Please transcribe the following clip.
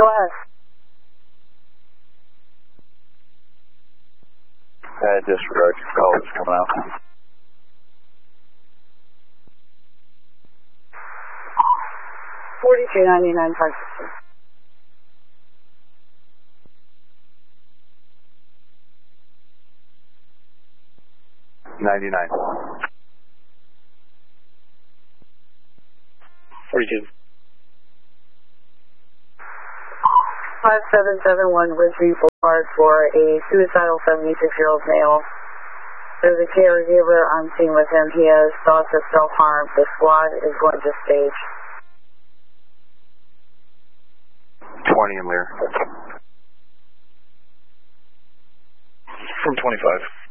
Go ahead. Disregard your call is coming out. 4299 Parkinson. $99. 42. 5771 Ridgeview Boulevard for a suicidal 76-year-old male. There's a caregiver on scene with him. He has thoughts of self-harm. The squad is going to stage. 20 in Lear. From 25.